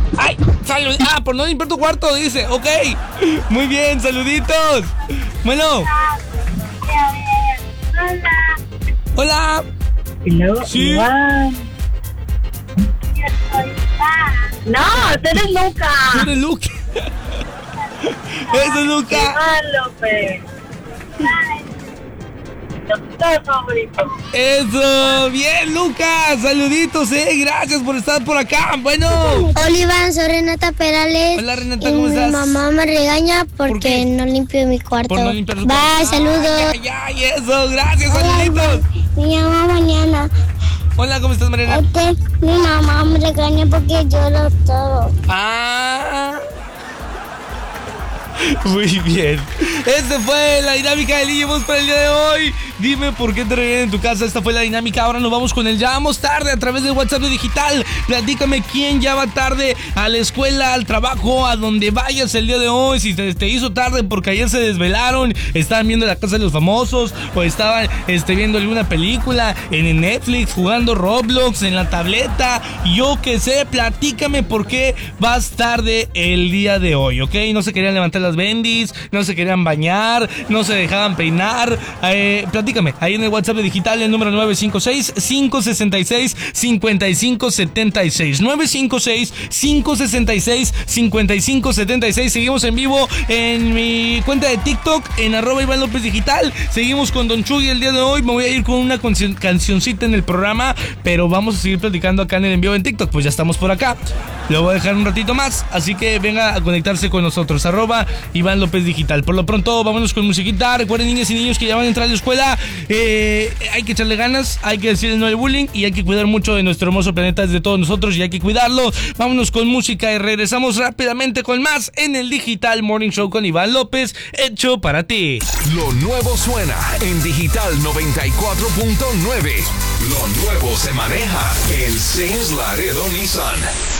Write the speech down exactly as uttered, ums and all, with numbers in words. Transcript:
¡Ay! Salud. Ah, por no limpiar tu cuarto, dice. Ok. Muy bien, saluditos. Bueno. Hola. Hola. Hello. Sí. Iván. Yo soy Iván. No, tú eres Luca. Tú eres Luca. Eso es Luca. Iván López. Doctor favorito. Eso, bien, Lucas. Saluditos, eh. Gracias por estar por acá. Bueno. Hola, Iván, soy Renata Perales. Hola, Renata, y ¿cómo estás? Mi mamá me regaña porque ¿Por qué? no limpio mi cuarto. Por no limpiar tu Bye, cuarto. saludos. Ay, ay, eso, gracias, Hola, saluditos. Iván, me llamo mañana. Hola, ¿cómo estás, Mariana? Este, mi mamá me regaña porque lloro todo. Ah. Muy bien. Esta fue la dinámica del Niños para el día de hoy. Dime por qué te regañan en tu casa. Esta fue la dinámica. Ahora nos vamos con el ya vamos tarde a través del WhatsApp de Digital. Platícame quién ya va tarde a la escuela, al trabajo, a donde vayas el día de hoy. Si te, te hizo tarde porque ayer se desvelaron, estaban viendo La Casa de los Famosos o estaban este, viendo alguna película en Netflix, jugando Roblox en la tableta. Yo qué sé, platícame por qué vas tarde el día de hoy, ¿ok? No se querían levantar las bendis, no se querían bañar, no se dejaban peinar. Eh, platícame, ahí en el WhatsApp de Digital, el número nueve cinco seis, cinco seis seis, cinco cinco siete seis. nueve cinco seis, cinco seis seis, cinco cinco siete seis. Seguimos en vivo en mi cuenta de TikTok, en arroba Iván López Digital. Seguimos con Don Chuy el día de hoy. Me voy a ir con una cancioncita en el programa, pero vamos a seguir platicando acá en el envío en TikTok. Pues ya estamos por acá. Lo voy a dejar un ratito más, así que venga a conectarse con nosotros. Arroba Iván López Digital. Por lo pronto, vámonos con musiquita. Recuerden, niñas y niños que ya van a entrar a la escuela, eh, hay que echarle ganas, hay que decirle no al bullying y hay que cuidar mucho de nuestro hermoso planeta desde todos nosotros y hay que cuidarlo. Vámonos con música y regresamos rápidamente con más en el Digital Morning Show con Iván López, hecho para ti. Lo nuevo suena en Digital noventa y cuatro punto nueve. Lo nuevo se maneja en Saints Laredo Nissan.